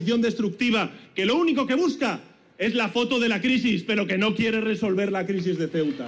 Destructiva, que lo único que busca es la foto de la crisis, pero que no quiere resolver la crisis de Ceuta.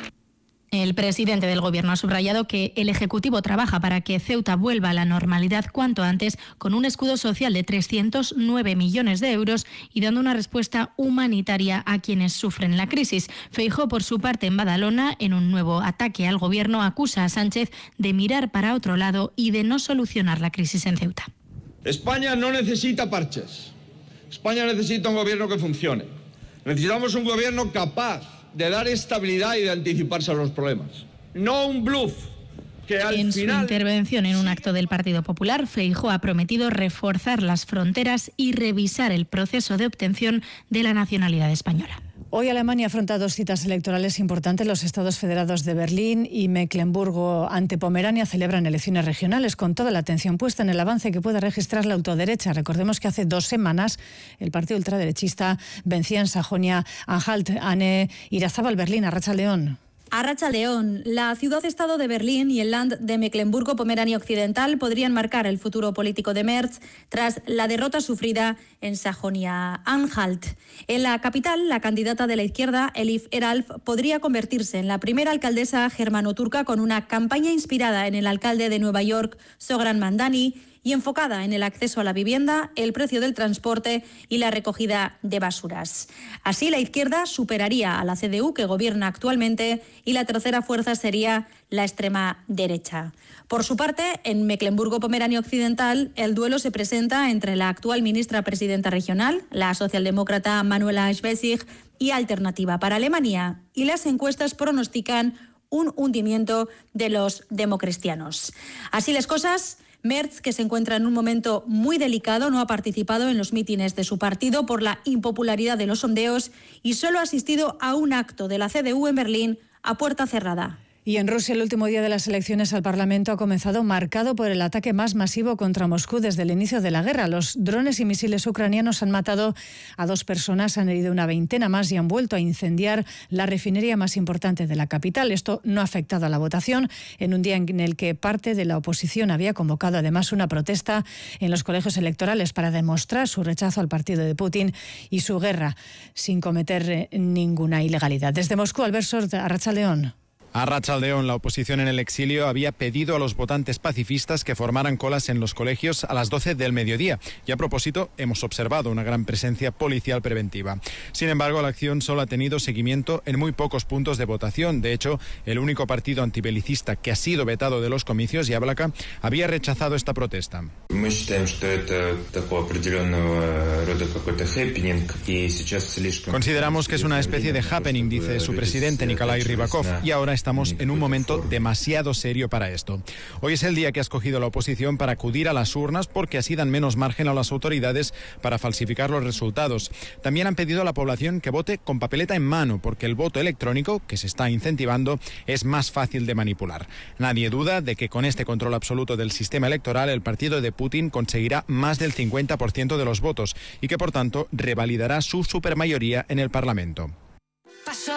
El presidente del Gobierno ha subrayado que el Ejecutivo trabaja para que Ceuta vuelva a la normalidad cuanto antes, con un escudo social de 309 millones de euros y dando una respuesta humanitaria a quienes sufren la crisis. Feijóo, por su parte, en Badalona, en un nuevo ataque al Gobierno, acusa a Sánchez de mirar para otro lado y de no solucionar la crisis en Ceuta. España no necesita parches. España necesita un gobierno que funcione. Necesitamos un gobierno capaz de dar estabilidad y de anticiparse a los problemas. No un bluff que al final... En su intervención en un acto del Partido Popular, Feijóo ha prometido reforzar las fronteras y revisar el proceso de obtención de la nacionalidad española. Hoy Alemania afronta dos citas electorales importantes. Los estados federados de Berlín y Mecklemburgo ante Pomerania celebran elecciones regionales con toda la atención puesta en el avance que pueda registrar la autoderecha. Recordemos que hace 2 semanas el partido ultraderechista vencía en Sajonia-Anhalt. Anne Irazábal, Berlín, Arratsaldeon. Arratsaldeon, la ciudad-estado de Berlín y el Land de Mecklemburgo-Pomerania Occidental podrían marcar el futuro político de Merz tras la derrota sufrida en Sajonia-Anhalt. En la capital, la candidata de la izquierda, Elif Eralf, podría convertirse en la primera alcaldesa germano-turca con una campaña inspirada en el alcalde de Nueva York, Sogran Mandani, y enfocada en el acceso a la vivienda, el precio del transporte y la recogida de basuras. Así, la izquierda superaría a la CDU, que gobierna actualmente, y la tercera fuerza sería la extrema derecha. Por su parte, en Mecklemburgo-Pomerania Occidental, el duelo se presenta entre la actual ministra presidenta regional, la socialdemócrata Manuela Schwesig, y Alternativa para Alemania, y las encuestas pronostican un hundimiento de los democristianos. Así las cosas, Merz, que se encuentra en un momento muy delicado, no ha participado en los mítines de su partido por la impopularidad de los sondeos y solo ha asistido a un acto de la CDU en Berlín a puerta cerrada. Y en Rusia, el último día de las elecciones al Parlamento ha comenzado marcado por el ataque más masivo contra Moscú desde el inicio de la guerra. Los drones y misiles ucranianos han matado a 2 personas, han herido una veintena más y han vuelto a incendiar la refinería más importante de la capital. Esto no ha afectado a la votación en un día en el que parte de la oposición había convocado además una protesta en los colegios electorales para demostrar su rechazo al partido de Putin y su guerra sin cometer ninguna ilegalidad. Desde Moscú, Albert Sort, Arratsaldeon. Arratsaldeon, la oposición en el exilio había pedido a los votantes pacifistas que formaran colas en los colegios a las 12 del mediodía. Y a propósito, hemos observado una gran presencia policial preventiva. Sin embargo, la acción solo ha tenido seguimiento en muy pocos puntos de votación. De hecho, el único partido antibelicista que ha sido vetado de los comicios, Yablaka, había rechazado esta protesta. Consideramos que es una especie de happening, dice su presidente Nikolai Rybakov, y ahora estamos en un momento demasiado serio para esto. Hoy es el día que ha escogido la oposición para acudir a las urnas porque así dan menos margen a las autoridades para falsificar los resultados. También han pedido a la población que vote con papeleta en mano porque el voto electrónico, que se está incentivando, es más fácil de manipular. Nadie duda de que con este control absoluto del sistema electoral el partido de Putin conseguirá más del 50% de los votos y que por tanto revalidará su supermayoría en el Parlamento.